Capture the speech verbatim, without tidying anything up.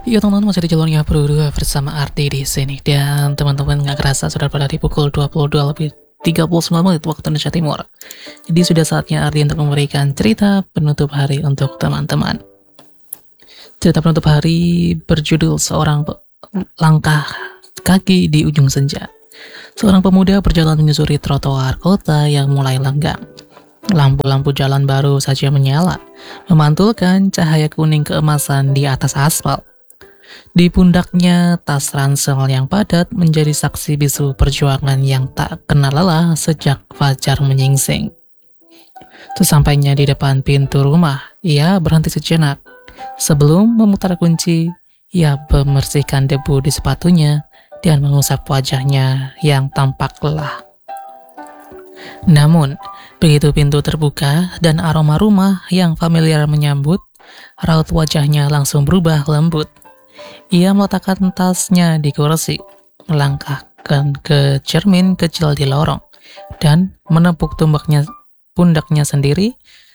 Iya teman-teman, masih di jalurnya Bro dua bersama Ardi di sini. Dan teman-teman nggak kerasa sudah pada di pukul dua puluh dua lebih tiga puluh sembilan menit waktu Indonesia Timur. Jadi sudah saatnya Ardi untuk memberikan cerita penutup hari untuk teman-teman. Cerita penutup hari berjudul Seorang Pe- Langkah Kaki di Ujung Senja. Seorang pemuda berjalan menyusuri trotoar kota yang mulai lenggang. Lampu-lampu jalan baru saja menyala, memantulkan cahaya kuning keemasan di atas aspal. Di pundaknya, tas ransel yang padat menjadi saksi bisu perjuangan yang tak kenal lelah sejak fajar menyingsing. Sesampainya di depan pintu rumah, ia berhenti sejenak. Sebelum memutar kunci, ia membersihkan debu di sepatunya dan mengusap wajahnya yang tampak lelah. Namun, begitu pintu terbuka dan aroma rumah yang familiar menyambut, raut wajahnya langsung berubah lembut. Ia meletakkan tasnya di kursi, melangkahkan ke cermin kecil di lorong, dan menepuk tumbaknya pundaknya sendiri